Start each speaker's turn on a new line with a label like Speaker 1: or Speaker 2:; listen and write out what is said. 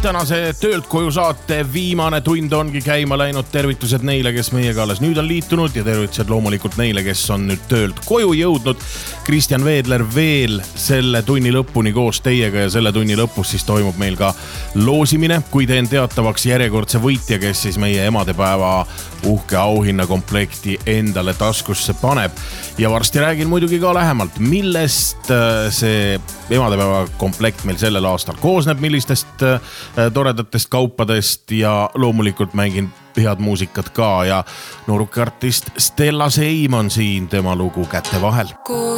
Speaker 1: tänase Töölt koju saate viimane tund ongi käima läinud. Tervitused neile, kes meiega alles nüüd on liitunud ja tervitused loomulikult neile, kes on nüüd töölt koju jõudnud. Kristjan Veedler veel selle tunni lõpuni koos teiega ja selle tunni lõpus siis toimub meil ka loosimine, kui teen teatavaks järjekordse võitja, kes siis meie emadepäeva uhke auhinnakomplekti endale taskusse paneb. Ja varsti räägin muidugi ka lähemalt, millest see emadepäeva komplekt meil sellel aastal koosneb, millistest toredatest kaupadest ja loomulikult mängin head muusikat ka ja nooruke artist Stella Seim on siin tema lugu Käte vahel.